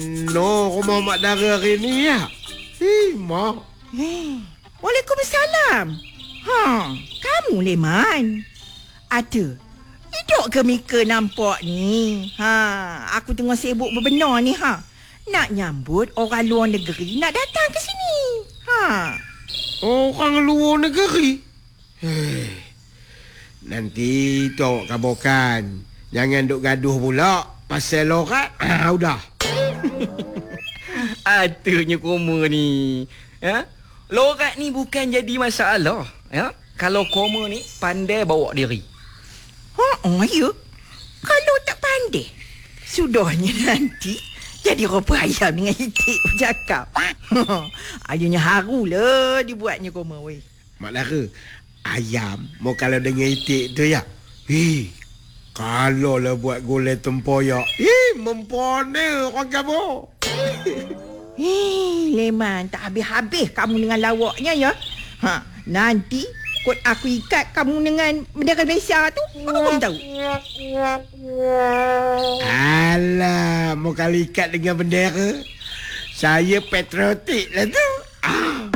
No, rumah Mak Dara hari ni ya. Mak. Waalaikumsalam. Kamu Leman. Ada. Hidup ke Mika nampak ni? Aku tengah sibuk berbenar ni Nak nyambut orang luar negeri nak datang ke sini. Orang luar negeri? Nanti tu awak kabarkan. Jangan duk gaduh pula pasal lorat. Udah. Atunya koma ni. Lorat ni bukan jadi masalah. Kalau koma ni pandai bawa diri. Ya? Kalau tak pandai, sudahnya nanti jadi rupa ayam dengan itik bercakap. Ayahnya harulah dibuatnya koma weh. Mak Dara, ayam mau kalau dengan itik tu ya. Kalau lah buat gulai tempoyak. Mempona orang kamu. Leman, tak habis-habis kamu dengan lawaknya ya. Nanti kot aku ikat kamu dengan bendera Malaysia tu, apa kamu tahu? Alah, mau kali ikat dengan bendera. Saya patriotik lah tu.